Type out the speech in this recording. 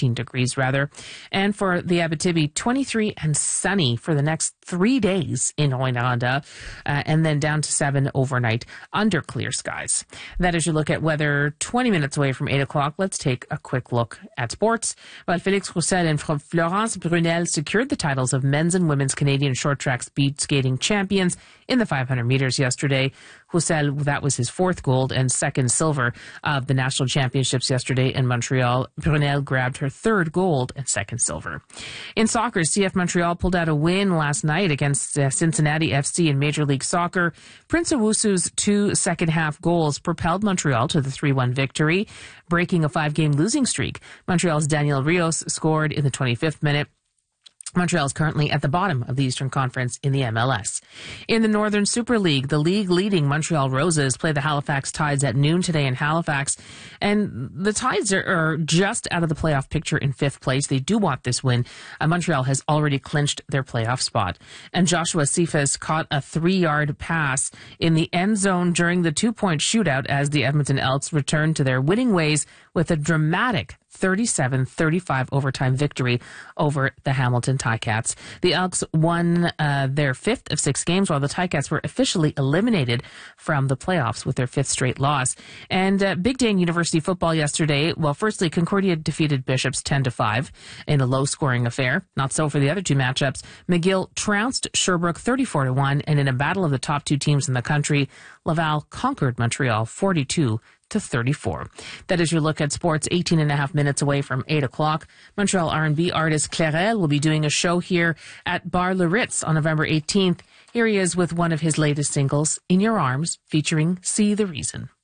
14 degrees rather. And for the Abitibi, 23 and sunny for the next 3 days in Rouyn-Noranda, and then down to 7 overnight under clear skies. That is your look at weather 20 minutes away from 8 o'clock. Let's take a quick look at sports. Well, Félix Roussel and Florence Brunel secured the titles of men's and women's Canadian short track speed skating champions in the 500 meters yesterday. Roussel, that was his fourth gold and second silver of the national championships yesterday in Montreal. Brunel grabbed her third gold and second silver. In soccer, CF Montreal pulled out a win last night against Cincinnati FC in Major League Soccer. Prince Owusu's 2 second-half goals propelled Montreal to the 3-1 victory, breaking a 5-game losing streak. Montreal's Daniel Rios scored in the 25th minute. Montreal is currently at the bottom of the Eastern Conference in the MLS. In the Northern Super League, the league-leading Montreal Roses play the Halifax Tides at noon today in Halifax. And the Tides are just out of the playoff picture in 5th place. They do want this win. Montreal has already clinched their playoff spot. And Joshua Cephas caught a 3-yard pass in the end zone during the 2-point shootout as the Edmonton Elks returned to their winning ways with a dramatic 37-35 overtime victory over the Hamilton Ticats. The Elks won their 5th of 6 games, while the Ticats were officially eliminated from the playoffs with their 5th straight loss. And Big Day in University football yesterday, well, firstly, Concordia defeated Bishops 10-5 in a low-scoring affair. Not so for the other two matchups. McGill trounced Sherbrooke 34-1, and in a battle of the top 2 teams in the country, Laval conquered Montreal 42-34. That is your look at sports, 18 and a half minutes away from 8 o'clock. Montreal R&B artist Clairel will be doing a show here at Bar Le Ritz on November 18th. Here he is with one of his latest singles, In Your Arms, featuring See the Reason.